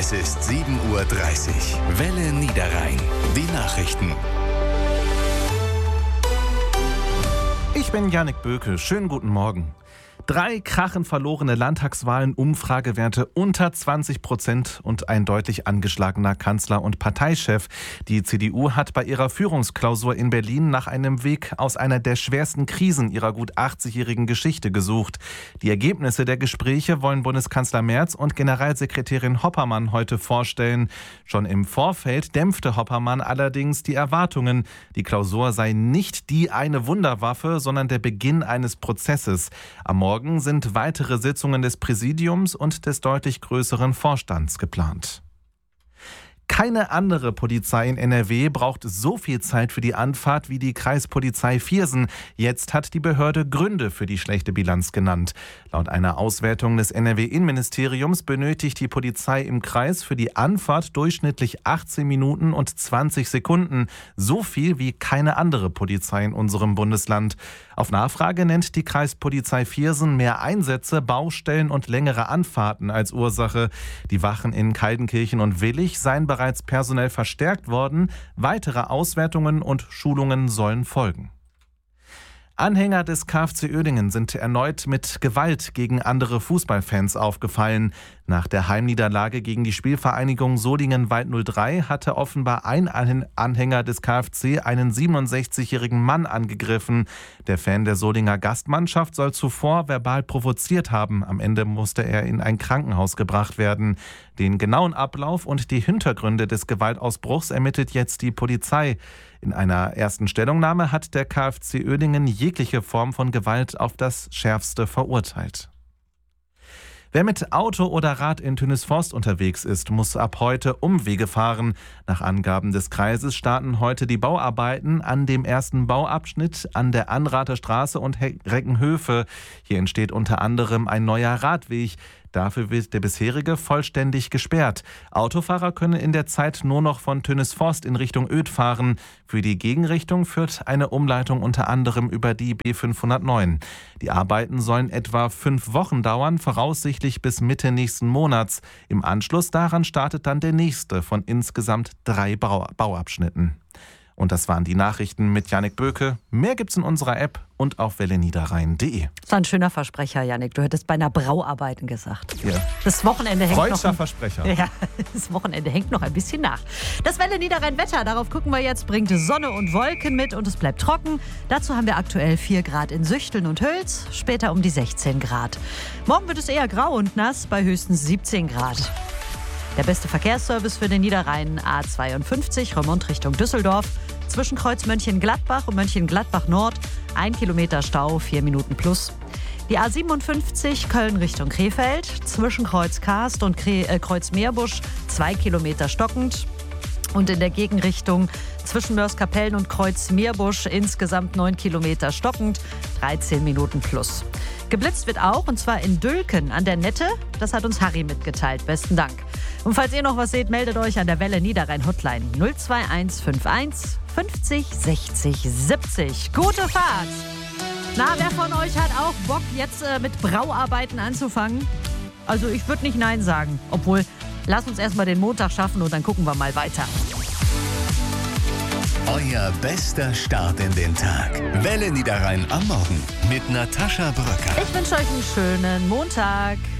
Es ist 7:30 Uhr. Welle Niederrhein. Die Nachrichten. Ich bin Jannik Böke. Schönen guten Morgen. 3 krachend verlorene Landtagswahlen, Umfragewerte unter 20% und ein deutlich angeschlagener Kanzler und Parteichef. Die CDU hat bei ihrer Führungsklausur in Berlin nach einem Weg aus einer der schwersten Krisen ihrer gut 80-jährigen Geschichte gesucht. Die Ergebnisse der Gespräche wollen Bundeskanzler Merz und Generalsekretärin Hoppermann heute vorstellen. Schon im Vorfeld dämpfte Hoppermann allerdings die Erwartungen. Die Klausur sei nicht die eine Wunderwaffe, sondern der Beginn eines Prozesses. Am Morgen sind weitere Sitzungen des Präsidiums und des deutlich größeren Vorstands geplant. Keine andere Polizei in NRW braucht so viel Zeit für die Anfahrt wie die Kreispolizei Viersen. Jetzt hat die Behörde Gründe für die schlechte Bilanz genannt. Laut einer Auswertung des NRW-Innenministeriums benötigt die Polizei im Kreis für die Anfahrt durchschnittlich 18 Minuten und 20 Sekunden. So viel wie keine andere Polizei in unserem Bundesland. Auf Nachfrage nennt die Kreispolizei Viersen mehr Einsätze, Baustellen und längere Anfahrten als Ursache. Die Wachen in Kaldenkirchen und Willich seien bereits personell verstärkt worden. Weitere Auswertungen und Schulungen sollen folgen. Anhänger des KfC Uerdingen sind erneut mit Gewalt gegen andere Fußballfans aufgefallen. Nach der Heimniederlage gegen die Spielvereinigung Solingen-Wald 03 hatte offenbar ein Anhänger des KfC einen 67-jährigen Mann angegriffen. Der Fan der Solinger Gastmannschaft soll zuvor verbal provoziert haben. Am Ende musste er in ein Krankenhaus gebracht werden. Den genauen Ablauf und die Hintergründe des Gewaltausbruchs ermittelt jetzt die Polizei. In einer ersten Stellungnahme hat der KfC Uerdingen jegliche Form von Gewalt auf das Schärfste verurteilt. Wer mit Auto oder Rad in Tönisvorst unterwegs ist, muss ab heute Umwege fahren. Nach Angaben des Kreises starten heute die Bauarbeiten an dem ersten Bauabschnitt an der Anrather Straße und Reckenhöfe. Hier entsteht unter anderem ein neuer Radweg. Dafür wird der bisherige vollständig gesperrt. Autofahrer können in der Zeit nur noch von Tönisvorst in Richtung Oed fahren. Für die Gegenrichtung führt eine Umleitung unter anderem über die B509. Die Arbeiten sollen etwa 5 Wochen dauern, voraussichtlich bis Mitte nächsten Monats. Im Anschluss daran startet dann der nächste von insgesamt 3 Bauabschnitten. Und das waren die Nachrichten mit Jannik Böke. Mehr gibt's in unserer App und auf welleniederrhein.de. Das war ein schöner Versprecher, Jannik. Du hättest beinahe Brauarbeiten gesagt. Ja. Das Wochenende hängt Freudscher Versprecher. Ja, das Wochenende hängt noch ein bisschen nach. Das Welle Niederrhein Wetter, darauf gucken wir jetzt, bringt Sonne und Wolken mit und es bleibt trocken. Dazu haben wir aktuell 4 Grad in Süchteln und Hüls, später um die 16 Grad. Morgen wird es eher grau und nass bei höchstens 17 Grad. Der beste Verkehrsservice für den Niederrhein, A52, Remont Richtung Düsseldorf. Zwischen Kreuz Mönchengladbach und Mönchengladbach Nord 1 Kilometer Stau, 4 Minuten plus. Die A57 Köln Richtung Krefeld. Zwischen Kreuz Karst und Kreuz Meerbusch 2 Kilometer stockend. Und in der Gegenrichtung zwischen Mörs-Kapellen und Kreuz Meerbusch insgesamt 9 Kilometer stockend, 13 Minuten plus. Geblitzt wird auch, und zwar in Dülken an der Nette. Das hat uns Harry mitgeteilt. Besten Dank. Und falls ihr noch was seht, meldet euch an der Welle Niederrhein Hotline 02151 50 60 70. Gute Fahrt! Na, wer von euch hat auch Bock, jetzt mit Brauarbeiten anzufangen? Also ich würde nicht Nein sagen. Obwohl, lasst uns erstmal den Montag schaffen und dann gucken wir mal weiter. Euer bester Start in den Tag. Welle Niederrhein am Morgen mit Natascha Bröcker. Ich wünsche euch einen schönen Montag.